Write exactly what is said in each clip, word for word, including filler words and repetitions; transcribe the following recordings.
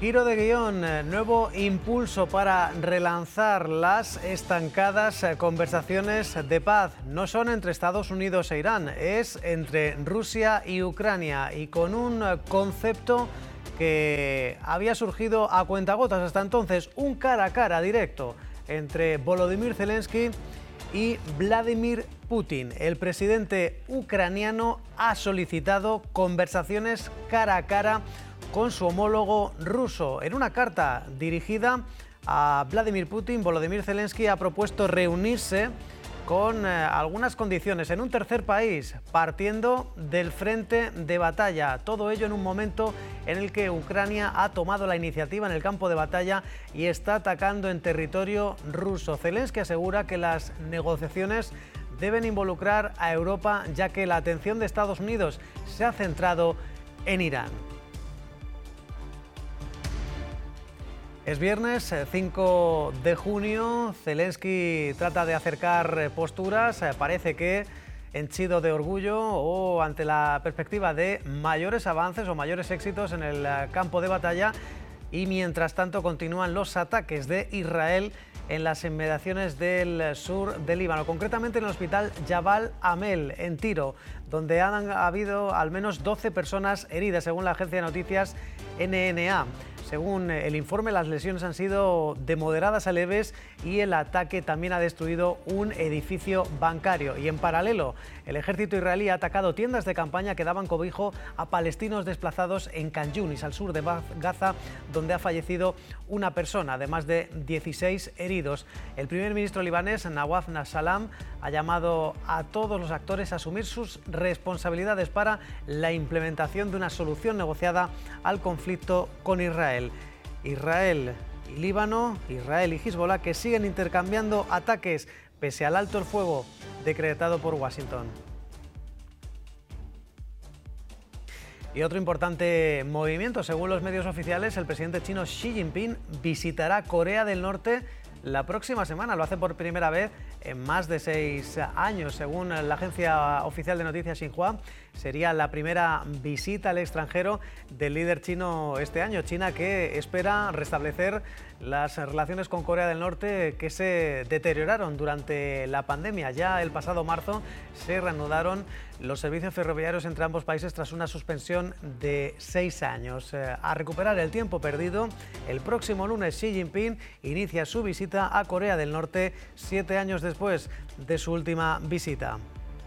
Giro de guión, nuevo impulso para relanzar las estancadas conversaciones de paz. No son entre Estados Unidos e Irán, es entre Rusia y Ucrania, y con un concepto que había surgido a cuentagotas hasta entonces, un cara a cara directo entre Volodymyr Zelensky y Vladimir Putin. El presidente ucraniano ha solicitado conversaciones cara a cara con su homólogo ruso. En una carta dirigida a Vladimir Putin, Volodymyr Zelensky ha propuesto reunirse con eh, algunas condiciones en un tercer país, partiendo del frente de batalla. Todo ello en un momento en el que Ucrania ha tomado la iniciativa en el campo de batalla y está atacando en territorio ruso. Zelensky asegura que las negociaciones deben involucrar a Europa, ya que la atención de Estados Unidos se ha centrado en Irán. Es viernes cinco de junio, Zelensky trata de acercar posturas, parece que henchido de orgullo o ante la perspectiva de mayores avances o mayores éxitos en el campo de batalla, y mientras tanto continúan los ataques de Israel en las inmediaciones del sur del Líbano, concretamente en el hospital Jabal Amel, en Tiro, donde han habido al menos doce personas heridas, según la agencia de noticias N N A. Según el informe, las lesiones han sido de moderadas a leves y el ataque también ha destruido un edificio bancario. Y en paralelo, el ejército israelí ha atacado tiendas de campaña que daban cobijo a palestinos desplazados en Khan Yunis, al sur de Gaza, donde ha fallecido una persona, además de dieciséis heridos. El primer ministro libanés, Nawaf Salam, ha llamado a todos los actores a asumir sus responsabilidades para la implementación de una solución negociada al conflicto con Israel. Israel y Líbano, Israel y Hezbollah, que siguen intercambiando ataques pese al alto el fuego decretado por Washington. Y otro importante movimiento, según los medios oficiales, el presidente chino Xi Jinping visitará Corea del Norte la próxima semana. Lo hace por primera vez en más de seis años. Según la agencia oficial de noticias Xinhua, sería la primera visita al extranjero del líder chino este año. China, que espera restablecer las relaciones con Corea del Norte que se deterioraron durante la pandemia. Ya el pasado marzo se reanudaron los servicios ferroviarios entre ambos países tras una suspensión de seis años. Eh, a recuperar el tiempo perdido, el próximo lunes Xi Jinping inicia su visita a Corea del Norte, siete años después de su última visita.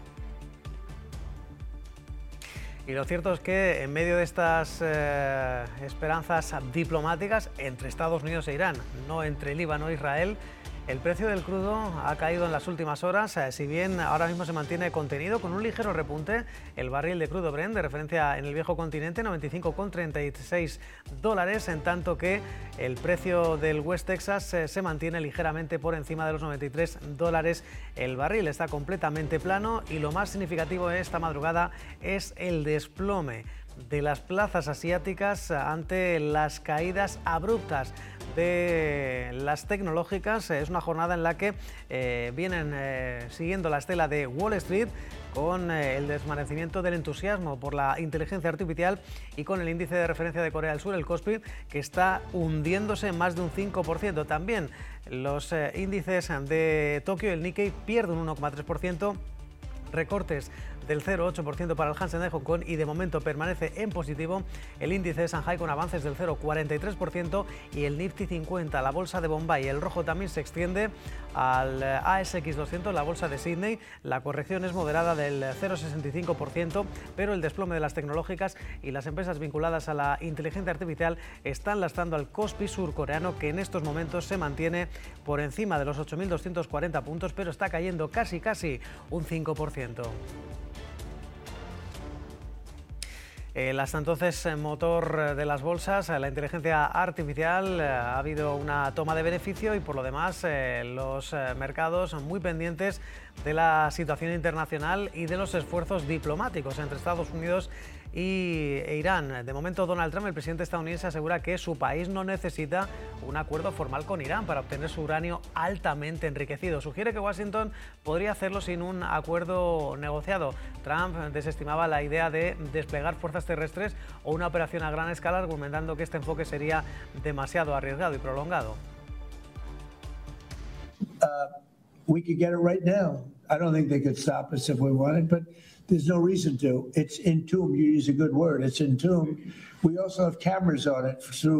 Y lo cierto es que en medio de estas eh, esperanzas diplomáticas entre Estados Unidos e Irán, no entre Líbano e Israel, el precio del crudo ha caído en las últimas horas, eh, si bien ahora mismo se mantiene contenido con un ligero repunte. El barril de crudo Brent, de referencia en el viejo continente, noventa y cinco con treinta y seis dólares, en tanto que el precio del West Texas eh, se mantiene ligeramente por encima de los noventa y tres dólares el barril. Está completamente plano y lo más significativo de esta madrugada es el desplome de las plazas asiáticas ante las caídas abruptas de las tecnológicas. Es una jornada en la que eh, vienen eh, siguiendo la estela de Wall Street, con eh, el desvanecimiento del entusiasmo por la inteligencia artificial y con el índice de referencia de Corea del Sur, el Kospi, que está hundiéndose en más de un cinco por ciento. También los eh, índices de Tokio, el Nikkei, pierde un uno coma tres por ciento. Recortes del cero coma ocho por ciento para el Hansen de Hong Kong y de momento permanece en positivo el índice de Shanghai con avances del cero coma cuarenta y tres por ciento y el Nifty cincuenta, la bolsa de Bombay. El rojo también se extiende al A S X doscientos, la bolsa de Sydney. La corrección es moderada del cero coma sesenta y cinco por ciento, pero el desplome de las tecnológicas y las empresas vinculadas a la inteligencia artificial están lastrando al Kospi surcoreano, que en estos momentos se mantiene por encima de los ocho mil doscientos cuarenta puntos, pero está cayendo casi casi un cinco por ciento. El hasta entonces motor de las bolsas, la inteligencia artificial, ha habido una toma de beneficio y por lo demás los mercados muy pendientes de la situación internacional y de los esfuerzos diplomáticos entre Estados Unidos y e Irán. De momento, Donald Trump, el presidente estadounidense, asegura que su país no necesita un acuerdo formal con Irán para obtener su uranio altamente enriquecido. Sugiere que Washington podría hacerlo sin un acuerdo negociado. Trump desestimaba la idea de desplegar fuerzas terrestres o una operación a gran escala, argumentando que este enfoque sería demasiado arriesgado y prolongado. Uh, we could get it right now. I don't think they could stop us if we wanted, but there's no reason to. It's entombed. You use a good word. It's entombed. We also have cameras on it through